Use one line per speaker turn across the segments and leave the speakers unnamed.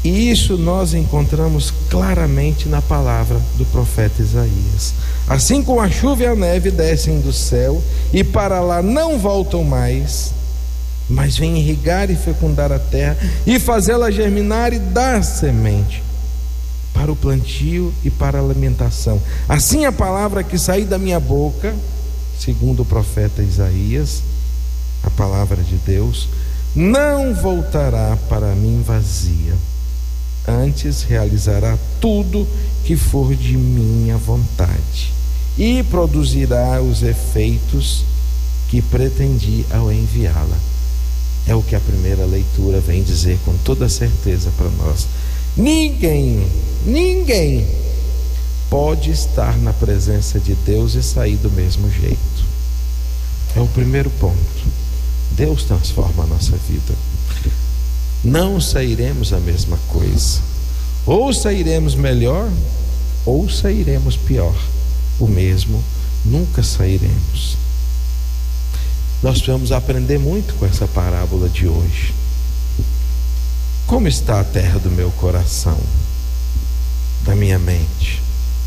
E isso nós encontramos claramente na palavra do profeta Isaías. Assim como a chuva e a neve descem do céu e para lá não voltam mais, mas vêm irrigar e fecundar a terra e fazê-la germinar e dar semente para o plantio e para a alimentação, assim a palavra que sair da minha boca, segundo o profeta Isaías, a palavra de Deus, não voltará para mim vazia, antes realizará tudo que for de minha vontade e produzirá os efeitos que pretendi ao enviá-la. É o que a primeira leitura vem dizer com toda certeza para nós. Ninguém pode estar na presença de Deus e sair do mesmo jeito. É o primeiro ponto. Deus transforma a nossa vida. Não sairemos a mesma coisa. Ou sairemos melhor, ou sairemos pior. O mesmo nunca sairemos. Nós vamos aprender muito com essa parábola de hoje. Como está a terra do meu coração, da minha mente?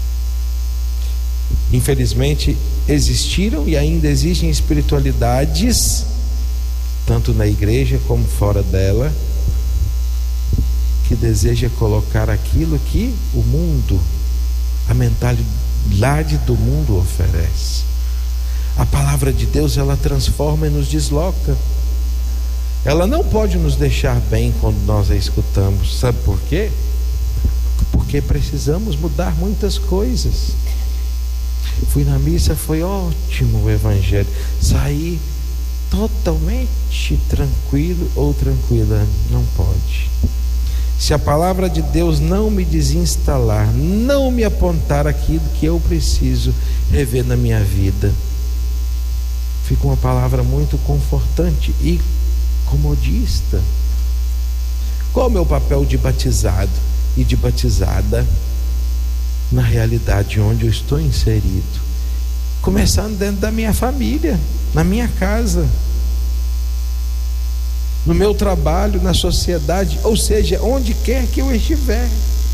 Infelizmente, existiram e ainda existem espiritualidades, tanto na igreja como fora dela, que deseja colocar aquilo que o mundo, a mentalidade do mundo oferece. A palavra de Deus, ela transforma e nos desloca. Ela não pode nos deixar bem quando nós a escutamos. Sabe por quê? Porque precisamos mudar muitas coisas. Fui na missa, foi ótimo o evangelho. Saí totalmente tranquilo ou tranquila. Não pode. Se a palavra de Deus não me desinstalar, não me apontar aquilo que eu preciso rever na minha vida, fica uma palavra muito confortante e comodista. Qual é o meu papel de batizado e de batizada na realidade onde eu estou inserido? Começando dentro da minha família, na minha casa, no meu trabalho, na sociedade, ou seja, onde quer que eu estiver.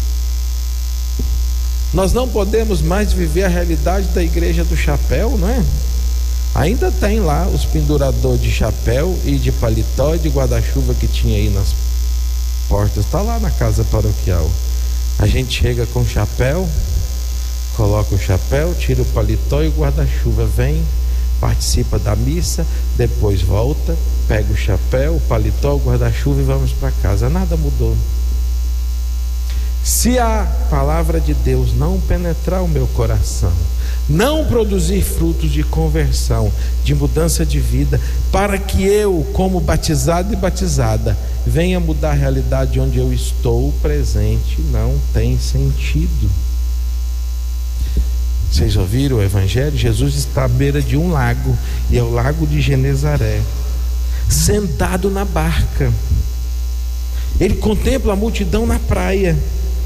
Nós não podemos mais viver a realidade da igreja do chapéu, não é? Ainda tem lá os penduradores de chapéu e de paletó e de guarda-chuva que tinha aí nas portas. Está lá na casa paroquial. A gente chega com o chapéu, coloca o chapéu, tira o paletó e o guarda-chuva, vem, participa da missa, depois volta, pega o chapéu, o paletó, o guarda-chuva e vamos para casa. Nada mudou. Se a palavra de Deus não penetrar o meu coração, não produzir frutos de conversão, de mudança de vida, para que eu, como batizado e batizada, venha mudar a realidade onde eu estou presente, não tem sentido. Vocês ouviram o evangelho? Jesus está à beira de um lago, e é o lago de Genezaré, sentado na barca. Ele contempla a multidão na praia.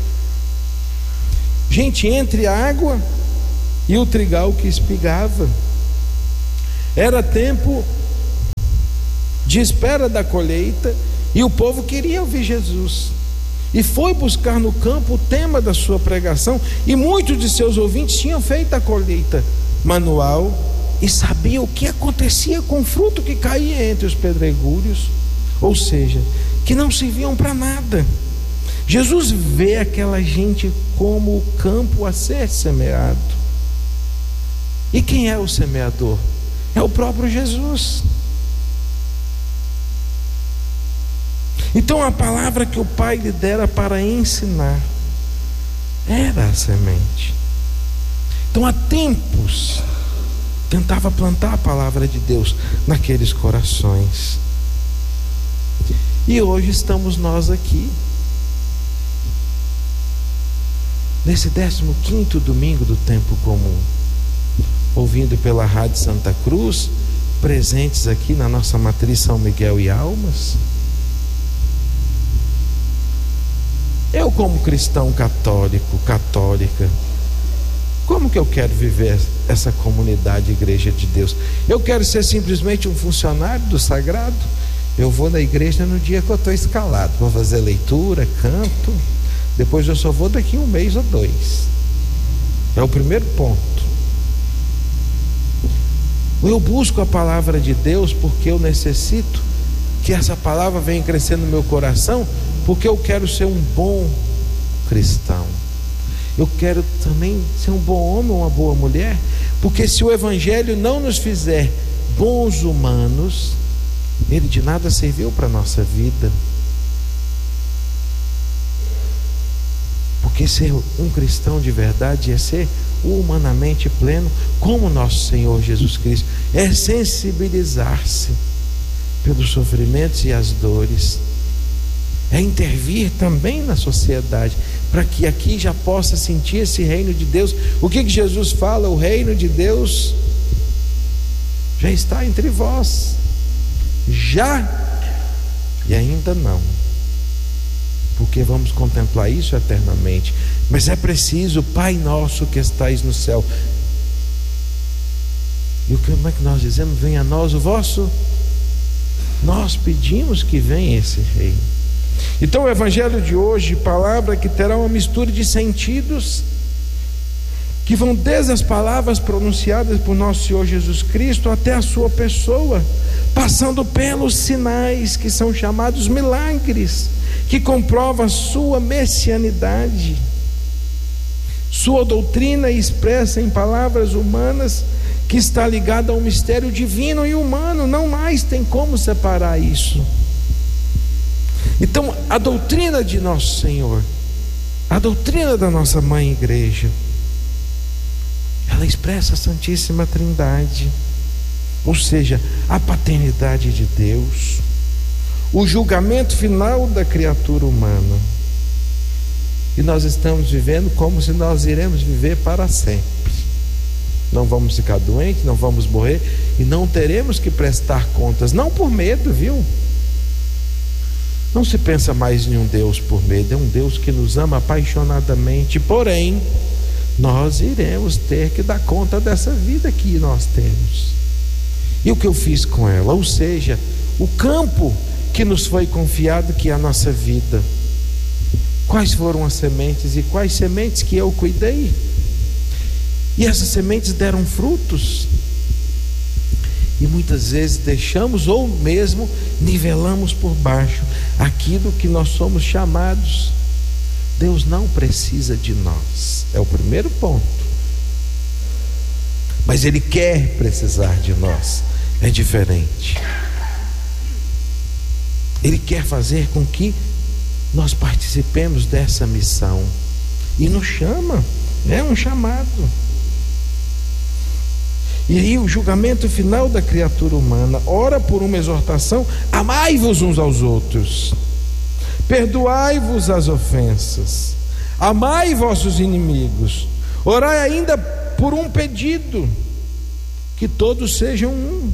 Gente, entre a água e o trigal que espigava. Era tempo de espera da colheita, e o povo queria ouvir Jesus, e foi buscar no campo o tema da sua pregação, e muitos de seus ouvintes tinham feito a colheita manual e sabiam o que acontecia com o fruto que caía entre os pedregulhos, ou seja, que não serviam para nada. Jesus vê aquela gente como o campo a ser semeado. E quem é o semeador? É o próprio Jesus. Então a palavra que o Pai lhe dera para ensinar era a semente. Então há tempos tentava plantar a palavra de Deus naqueles corações. E hoje estamos nós aqui, nesse 15º domingo do tempo comum, ouvindo pela Rádio Santa Cruz, presentes aqui na nossa matriz São Miguel e Almas. Eu, como cristão católico, católica, como que eu quero viver essa comunidade Igreja de Deus? Eu quero ser simplesmente um funcionário do sagrado? Eu vou na igreja no dia que eu estou escalado, vou fazer leitura, canto, depois eu só vou daqui 1 mês ou 2. É o primeiro ponto. Eu busco a palavra de Deus porque eu necessito que essa palavra venha crescendo no meu coração, porque eu quero ser um bom cristão. Eu quero também ser um bom homem, uma boa mulher, porque se o evangelho não nos fizer bons humanos, ele de nada serviu para a nossa vida. Porque ser um cristão de verdade é ser humanamente pleno, como nosso Senhor Jesus Cristo. É sensibilizar-se pelos sofrimentos e as dores. É intervir também na sociedade, para que aqui já possa sentir esse reino de Deus. O que Jesus fala? O reino de Deus já está entre vós. Já e ainda não, porque vamos contemplar isso eternamente. Mas é preciso, Pai nosso que estais no céu. E como é que nós dizemos? Venha a nós o vosso. Nós pedimos que venha esse reino. Então o evangelho de hoje, palavra que terá uma mistura de sentidos, que vão desde as palavras pronunciadas por nosso Senhor Jesus Cristo até a sua pessoa, passando pelos sinais que são chamados milagres, que comprovam a sua messianidade. Sua doutrina expressa em palavras humanas, que está ligada ao mistério divino e humano. Não mais tem como separar isso. Então a doutrina de nosso Senhor, a doutrina da nossa mãe igreja, ela expressa a Santíssima Trindade, ou seja, a paternidade de Deus, o julgamento final da criatura humana. E nós estamos vivendo como se nós iremos viver para sempre. Não vamos ficar doentes, não vamos morrer e não teremos que prestar contas, não por medo, viu? Não se pensa mais em um Deus por medo, é um Deus que nos ama apaixonadamente, porém nós iremos ter que dar conta dessa vida que nós temos. E o que eu fiz com ela? Ou seja, o campo que nos foi confiado, que é a nossa vida. Quais foram as sementes e quais sementes que eu cuidei? E essas sementes deram frutos. E muitas vezes deixamos ou mesmo nivelamos por baixo aquilo que nós somos chamados. Deus não precisa de nós, é o primeiro ponto. Mas Ele quer precisar de nós, é diferente. Ele quer fazer com que nós participemos dessa missão e nos chama, é um chamado. E aí o julgamento final da criatura humana, ora por uma exortação: amai-vos uns aos outros, perdoai-vos as ofensas, amai vossos inimigos, orai ainda por um pedido, que todos sejam um.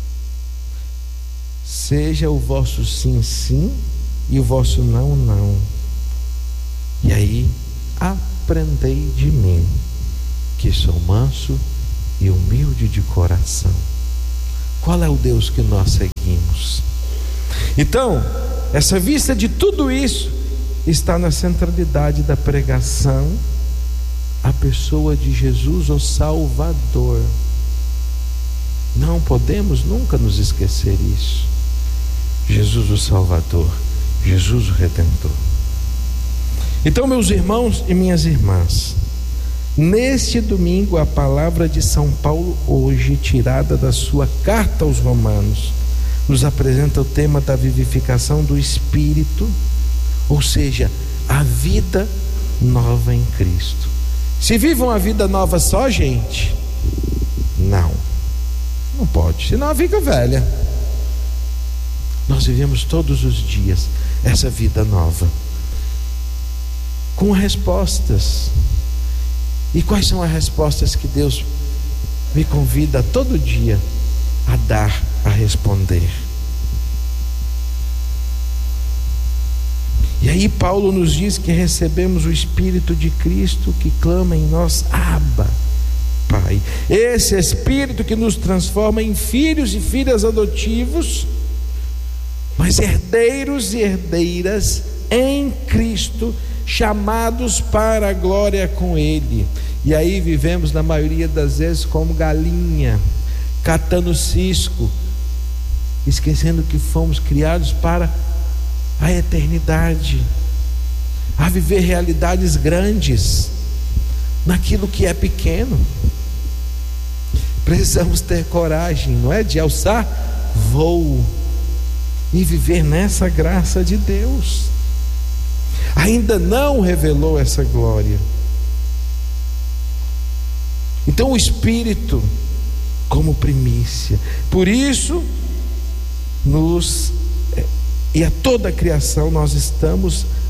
Seja o vosso sim, sim, e o vosso não, não. E aí, aprendei de mim, que sou manso e humilde de coração. Qual é o Deus que nós seguimos? Então, essa vista de tudo isso está na centralidade da pregação, a pessoa de Jesus, o Salvador. Não podemos nunca nos esquecer isso. Jesus o Salvador, Jesus o Redentor. Então, meus irmãos e minhas irmãs, neste domingo, a palavra de São Paulo, hoje tirada da sua carta aos Romanos, nos apresenta o tema da vivificação do Espírito, ou seja, a vida nova em Cristo. Se vive uma vida nova só, gente? Não pode, senão fica velha. Nós vivemos todos os dias essa vida nova, com respostas. E quais são as respostas que Deus me convida todo dia a dar, a responder? E aí Paulo nos diz que recebemos o Espírito de Cristo, que clama em nós: Abba, Pai. Esse Espírito que nos transforma em filhos e filhas adotivos, mas herdeiros e herdeiras em Cristo, chamados para a glória com Ele. E aí vivemos na maioria das vezes como galinha, catando cisco, esquecendo que fomos criados para a eternidade, a viver realidades grandes naquilo que é pequeno. Precisamos ter coragem, não é, de alçar voo e viver nessa graça de Deus. Ainda não revelou essa glória. Então o Espírito como primícia. Por isso e a toda a criação nós estamos